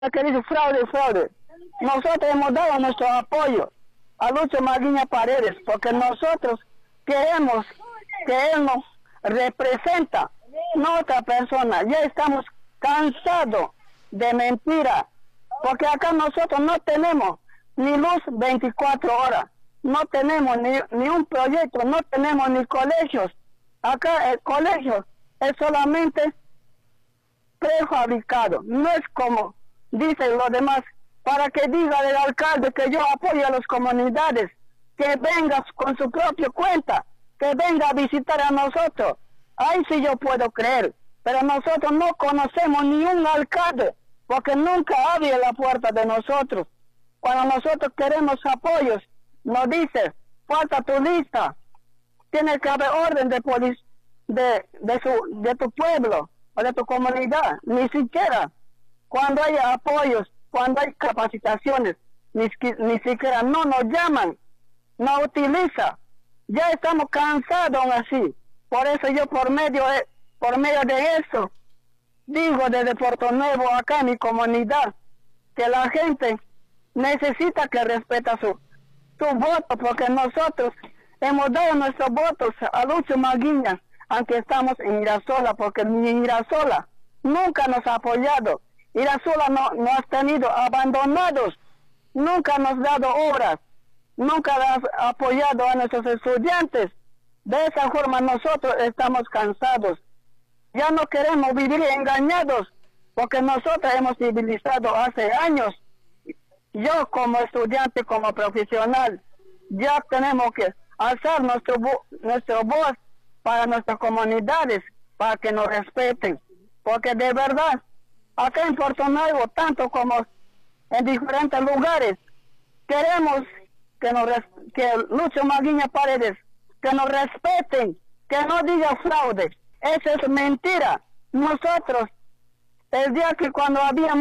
que dice fraude, fraude. Nosotros hemos dado nuestro apoyo a Lucho Maguiña Paredes porque nosotros queremos que él nos representa, no otra persona. Ya estamos cansados de mentira, porque acá nosotros no tenemos ni luz 24 horas, no tenemos ni un proyecto, no tenemos ni colegios. Acá el colegio es solamente prefabricado, no es como dicen los demás, para que diga el alcalde que yo apoyo a las comunidades, que venga con su propia cuenta, que venga a visitar a nosotros. Ahí sí yo puedo creer, pero nosotros no conocemos ni un alcalde, porque nunca abre la puerta de nosotros. Cuando nosotros queremos apoyos, nos dice, falta tu lista, tiene que haber orden de de tu pueblo o de tu comunidad. Ni siquiera cuando hay apoyos, cuando hay capacitaciones, ni siquiera no nos llaman, no utiliza. Ya estamos cansados aún así. Por eso yo por medio de eso digo desde Puerto Nuevo, acá en mi comunidad, que la gente necesita que respete su voto, porque nosotros hemos dado nuestros votos a Lucho Maguiña, aunque estamos en Irasola, porque ni Irasola nunca nos ha apoyado. Irasola nos ha tenido abandonados, nunca nos ha dado obras, nunca ha apoyado a nuestros estudiantes. De esa forma nosotros estamos cansados. Ya no queremos vivir engañados, porque nosotros hemos civilizado hace años. Yo como estudiante, como profesional, ya tenemos que alzar nuestra voz para nuestras comunidades, para que nos respeten. Porque de verdad, acá en Puerto Nuevo, tanto como en diferentes lugares, queremos que Lucho Maguiña Paredes, que nos respeten, que no diga fraude. Eso es mentira. Nosotros, el día que cuando había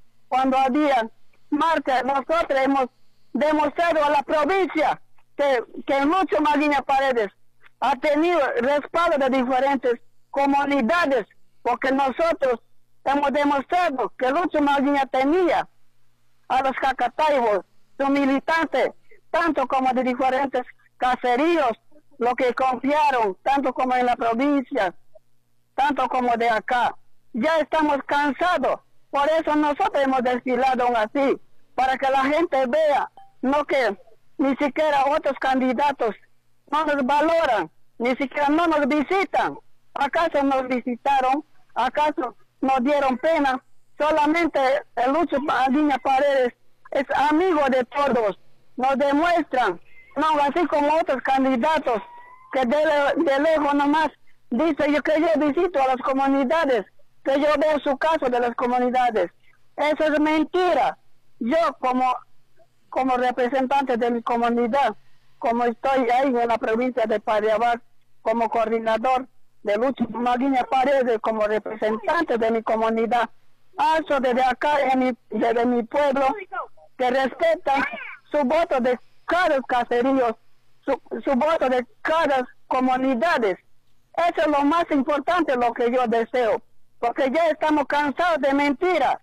marcha, nosotros hemos demostrado a la provincia que Lucho Maguiña Paredes ha tenido respaldo de diferentes comunidades, porque nosotros hemos demostrado que Lucho Maguiña tenía a los cacataibos, sus militantes, tanto como de diferentes caseríos, lo que confiaron, tanto como en la provincia, tanto como de acá. Ya estamos cansados, por eso nosotros hemos desfilado aún así, para que la gente vea, no que ni siquiera otros candidatos no nos valoran, ni siquiera no nos visitan. ¿Acaso nos visitaron? ¿Acaso nos dieron pena? Solamente el Lucho Maguiña Paredes es amigo de todos, nos demuestran, no así como otros candidatos que de lejos nomás dice que yo visito a las comunidades, que yo veo su caso de las comunidades. Eso es mentira. Yo como representante de mi comunidad, como estoy ahí en la provincia de Pariabac, como coordinador de Lucho Maguiña Paredes, como representante de mi comunidad, alzo desde acá, desde mi pueblo, que respeta su voto de cada caserío, su voto de cada comunidades. Eso es lo más importante, lo que yo deseo, porque ya estamos cansados de mentiras.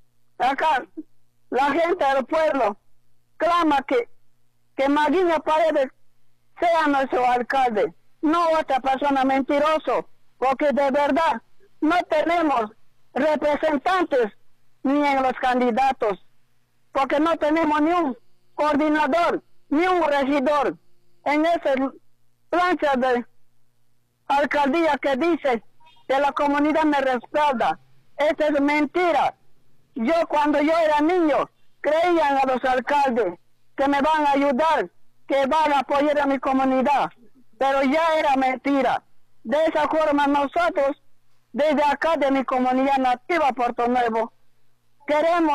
Acá la gente del pueblo clama que Maguiña Paredes sea nuestro alcalde, no otra persona mentiroso, porque de verdad no tenemos representantes ni en los candidatos, porque no tenemos ni un coordinador, ni un regidor en esa plancha de alcaldía que dice que la comunidad me respalda. Esa es mentira. Yo cuando yo era niño creía en los alcaldes que me van a ayudar, que van a apoyar a mi comunidad, pero ya era mentira. De esa forma nosotros, desde acá de mi comunidad nativa Puerto Nuevo, queremos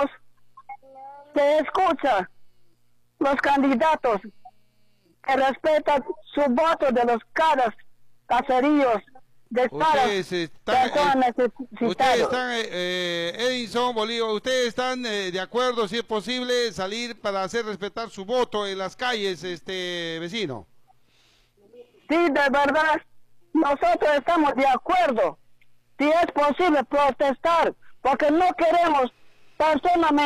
que escucha los candidatos, que respetan su voto de los caseríos, de cada persona necesitada. Ustedes están, Edinson Bolívar, ustedes están de acuerdo, si es posible, salir para hacer respetar su voto en las calles, vecino. Sí, de verdad, nosotros estamos de acuerdo. Si es posible protestar, porque no queremos personalmente.